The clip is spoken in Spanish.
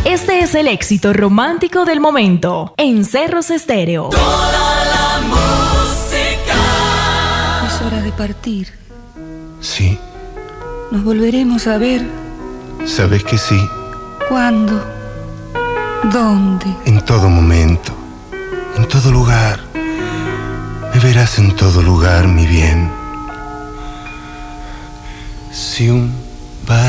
Este es el éxito romántico del momento en Cerros Estéreo. Toda la música. Es hora de partir. Sí. Nos volveremos a ver. Sabes que sí. ¿Cuándo? ¿Dónde? En todo momento. En todo lugar. Me verás en todo lugar, mi bien. Si un